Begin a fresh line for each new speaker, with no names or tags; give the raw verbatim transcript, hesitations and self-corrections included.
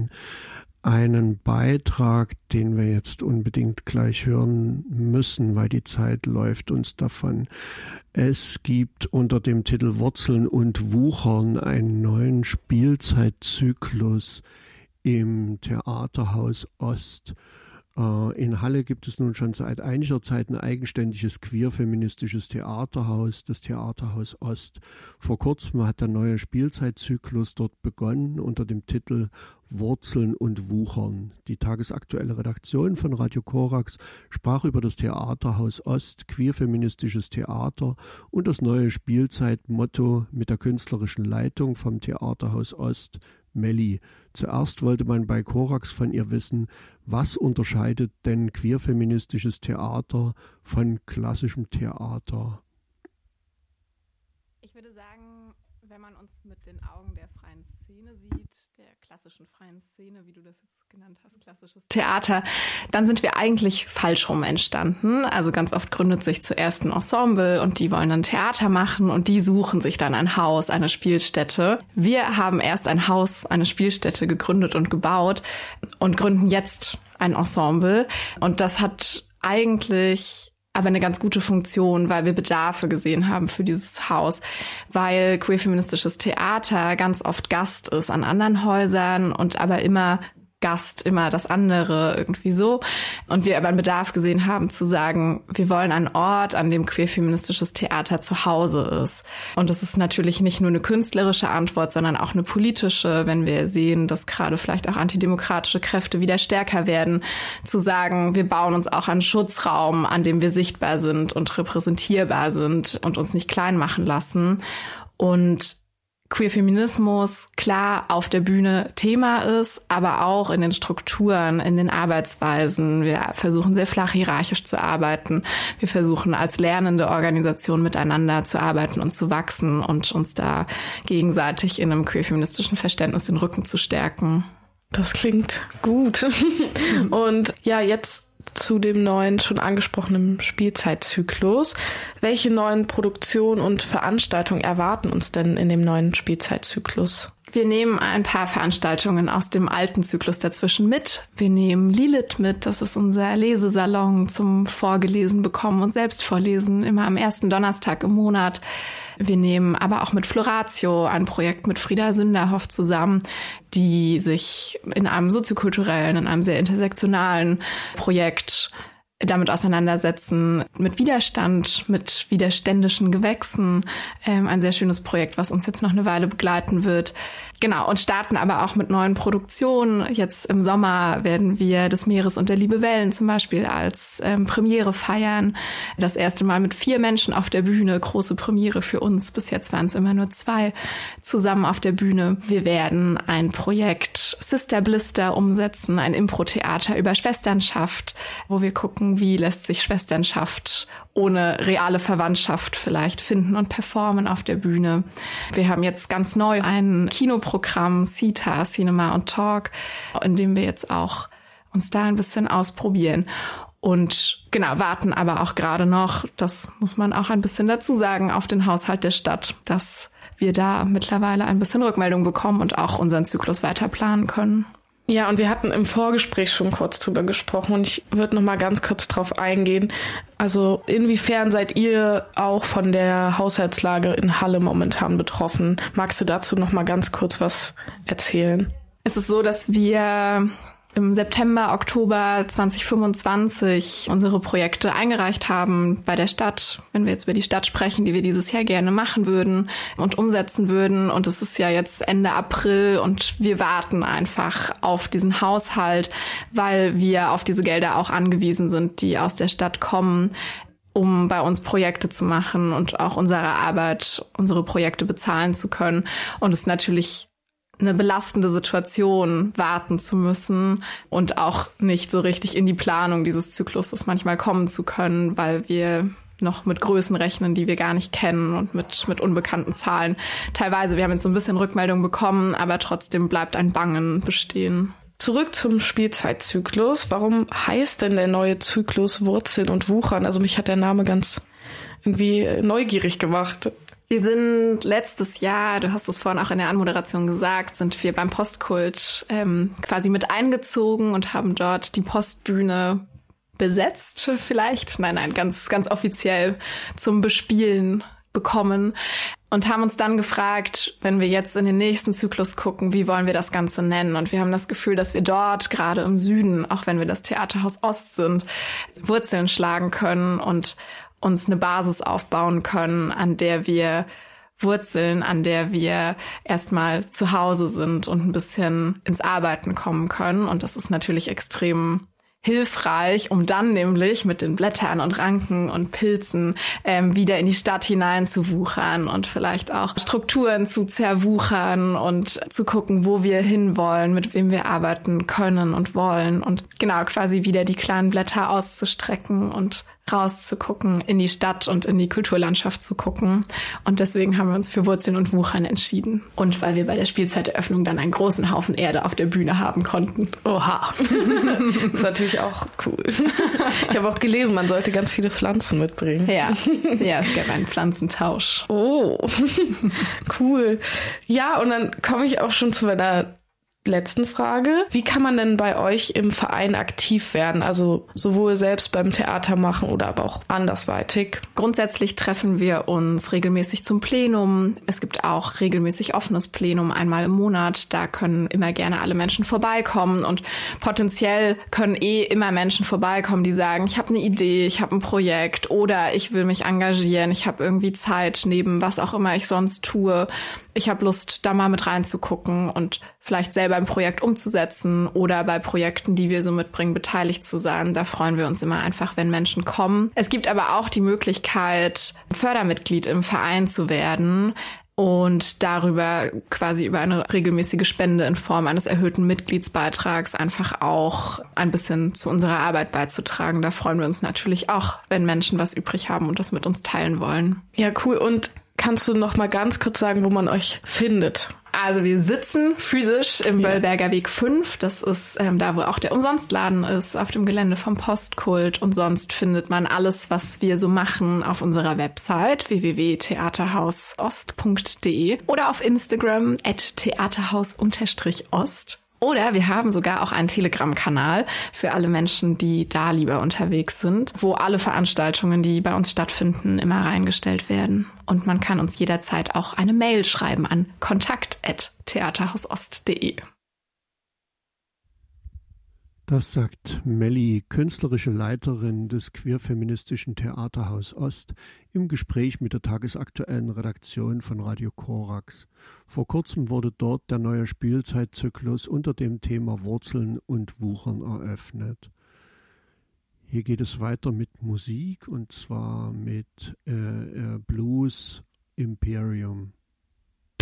Ihnen einen Beitrag, den wir jetzt unbedingt gleich hören müssen, weil die Zeit läuft uns davon. Es gibt unter dem Titel Wurzeln und Wuchern einen neuen Spielzeitzyklus im Theaterhaus Ost. In Halle gibt es nun schon seit einiger Zeit ein eigenständiges queer-feministisches Theaterhaus, das Theaterhaus Ost. Vor kurzem hat der neue Spielzeitzyklus dort begonnen unter dem Titel Wurzeln und Wuchern. Die tagesaktuelle Redaktion von Radio Korax sprach über das Theaterhaus Ost, queer-feministisches Theater und das neue Spielzeitmotto mit der künstlerischen Leitung vom Theaterhaus Ost, Melli. Zuerst wollte man bei Korax von ihr wissen, was unterscheidet denn queer-feministisches Theater von klassischem Theater?
Ich würde sagen, wenn man uns mit den Augen der freien Szene sieht, der klassischen freien Szene, wie du das jetzt genannt hast, klassisches Theater, dann sind wir eigentlich falsch rum entstanden. Also ganz oft gründet sich zuerst ein Ensemble und die wollen dann Theater machen und die suchen sich dann ein Haus, eine Spielstätte. Wir haben erst ein Haus, eine Spielstätte gegründet und gebaut und gründen jetzt ein Ensemble. Und das hat eigentlich aber eine ganz gute Funktion, weil wir Bedarfe gesehen haben für dieses Haus, weil queer-feministisches Theater ganz oft Gast ist an anderen Häusern und aber immer Gast, immer das andere irgendwie so. Und wir aber einen Bedarf gesehen haben zu sagen, wir wollen einen Ort, an dem queer-feministisches Theater zu Hause ist. Und das ist natürlich nicht nur eine künstlerische Antwort, sondern auch eine politische, wenn wir sehen, dass gerade vielleicht auch antidemokratische Kräfte wieder stärker werden, zu sagen, wir bauen uns auch einen Schutzraum, an dem wir sichtbar sind und repräsentierbar sind und uns nicht klein machen lassen. Und Queerfeminismus klar auf der Bühne Thema ist, aber auch in den Strukturen, in den Arbeitsweisen. Wir versuchen sehr flach hierarchisch zu arbeiten. Wir versuchen als lernende Organisation miteinander zu arbeiten und zu wachsen und uns da gegenseitig in einem queerfeministischen Verständnis den Rücken zu stärken.
Das klingt gut. Und ja, jetzt zu dem neuen, schon angesprochenen Spielzeitzyklus. Welche neuen Produktionen und Veranstaltungen erwarten uns denn in dem neuen Spielzeitzyklus?
Wir nehmen ein paar Veranstaltungen aus dem alten Zyklus dazwischen mit. Wir nehmen Lilith mit, das ist unser Lesesalon zum Vorgelesen bekommen und selbst vorlesen, immer am ersten Donnerstag im Monat. Wir nehmen aber auch mit Floratio ein Projekt mit Frieda Sünderhoff zusammen, die sich in einem soziokulturellen, in einem sehr intersektionalen Projekt damit auseinandersetzen, mit Widerstand, mit widerständischen Gewächsen. Ähm, ein sehr schönes Projekt, was uns jetzt noch eine Weile begleiten wird. Genau, und starten aber auch mit neuen Produktionen. Jetzt im Sommer werden wir des Meeres und der Liebe Wellen zum Beispiel als ähm, Premiere feiern. Das erste Mal mit vier Menschen auf der Bühne, große Premiere für uns. Bis jetzt waren es immer nur zwei zusammen auf der Bühne. Wir werden ein Projekt Sister Blister umsetzen, ein Impro-Theater über Schwesternschaft, wo wir gucken, wie lässt sich Schwesternschaft ohne reale Verwandtschaft vielleicht finden und performen auf der Bühne. Wir haben jetzt ganz neu ein Kinoprogramm, Sita, Cinema und Talk, in dem wir jetzt auch uns da ein bisschen ausprobieren. Und genau, warten aber auch gerade noch, das muss man auch ein bisschen dazu sagen, auf den Haushalt der Stadt, dass wir da mittlerweile ein bisschen Rückmeldung bekommen und auch unseren Zyklus weiter planen können.
Ja, und wir hatten im Vorgespräch schon kurz drüber gesprochen und ich würde noch mal ganz kurz drauf eingehen. Also inwiefern seid ihr auch von der Haushaltslage in Halle momentan betroffen? Magst du dazu noch mal ganz kurz was erzählen?
Es ist so, dass wir im September, Oktober zwanzig fünfundzwanzig unsere Projekte eingereicht haben bei der Stadt, wenn wir jetzt über die Stadt sprechen, die wir dieses Jahr gerne machen würden und umsetzen würden. Und es ist ja jetzt Ende April und wir warten einfach auf diesen Haushalt, weil wir auf diese Gelder auch angewiesen sind, die aus der Stadt kommen, um bei uns Projekte zu machen und auch unsere Arbeit, unsere Projekte bezahlen zu können. Und es ist natürlich eine belastende Situation, warten zu müssen und auch nicht so richtig in die Planung dieses Zykluses manchmal kommen zu können, weil wir noch mit Größen rechnen, die wir gar nicht kennen und mit mit unbekannten Zahlen. Teilweise, wir haben jetzt so ein bisschen Rückmeldung bekommen, aber trotzdem bleibt ein Bangen bestehen.
Zurück zum Spielzeitzyklus. Warum heißt denn der neue Zyklus Wurzeln und Wuchern? Also mich hat der Name ganz irgendwie neugierig gemacht.
Wir sind letztes Jahr, du hast es vorhin auch in der Anmoderation gesagt, sind wir beim Postkult ähm, quasi mit eingezogen und haben dort die Postbühne besetzt vielleicht. Nein, nein, ganz, ganz offiziell zum Bespielen bekommen und haben uns dann gefragt, wenn wir jetzt in den nächsten Zyklus gucken, wie wollen wir das Ganze nennen? Und wir haben das Gefühl, dass wir dort, gerade im Süden, auch wenn wir das Theaterhaus Ost sind, Wurzeln schlagen können und uns eine Basis aufbauen können, an der wir Wurzeln, an der wir erstmal zu Hause sind und ein bisschen ins Arbeiten kommen können. Und das ist natürlich extrem hilfreich, um dann nämlich mit den Blättern und Ranken und Pilzen ähm, wieder in die Stadt hinein zu wuchern und vielleicht auch Strukturen zu zerwuchern und zu gucken, wo wir hinwollen, mit wem wir arbeiten können und wollen und genau quasi wieder die kleinen Blätter auszustrecken und rauszugucken, in die Stadt und in die Kulturlandschaft zu gucken. Und deswegen haben wir uns für Wurzeln und Wuchern entschieden. Und weil wir bei der Spielzeiteröffnung dann einen großen Haufen Erde auf der Bühne haben konnten.
Oha. Das ist natürlich auch cool. Ich habe auch gelesen, man sollte ganz viele Pflanzen mitbringen.
Ja, ja, es gab einen Pflanzentausch.
Oh, cool. Ja, und dann komme ich auch schon zu meiner letzten Frage. Wie kann man denn bei euch im Verein aktiv werden? Also sowohl selbst beim Theater machen oder aber auch andersweitig?
Grundsätzlich treffen wir uns regelmäßig zum Plenum. Es gibt auch regelmäßig offenes Plenum einmal im Monat. Da können immer gerne alle Menschen vorbeikommen und potenziell können eh immer Menschen vorbeikommen, die sagen, ich habe eine Idee, ich habe ein Projekt oder ich will mich engagieren, ich habe irgendwie Zeit neben was auch immer ich sonst tue. Ich habe Lust, da mal mit reinzugucken und vielleicht selber ein Projekt umzusetzen oder bei Projekten, die wir so mitbringen, beteiligt zu sein. Da freuen wir uns immer einfach, wenn Menschen kommen. Es gibt aber auch die Möglichkeit, Fördermitglied im Verein zu werden und darüber quasi über eine regelmäßige Spende in Form eines erhöhten Mitgliedsbeitrags einfach auch ein bisschen zu unserer Arbeit beizutragen. Da freuen wir uns natürlich auch, wenn Menschen was übrig haben und das mit uns teilen wollen.
Ja, cool. Und kannst du noch mal ganz kurz sagen, wo man euch findet?
Also wir sitzen physisch im
Ja.
Böllberger Weg fünf. Das ist ähm, da, wo auch der Umsonstladen ist, auf dem Gelände vom Postkult. Und sonst findet man alles, was wir so machen, auf unserer Website w w w punkt theaterhausost punkt d e oder auf Instagram at theaterhaus ost. Oder wir haben sogar auch einen Telegram-Kanal für alle Menschen, die da lieber unterwegs sind, wo alle Veranstaltungen, die bei uns stattfinden, immer reingestellt werden. Und man kann uns jederzeit auch eine Mail schreiben an kontakt at theaterhausost punkt d e.
Das sagt Melli, künstlerische Leiterin des queerfeministischen Theaterhaus Ost, im Gespräch mit der tagesaktuellen Redaktion von Radio Korax. Vor kurzem wurde dort der neue Spielzeitzyklus unter dem Thema Wurzeln und Wuchern eröffnet. Hier geht es weiter mit Musik und zwar mit äh, Blues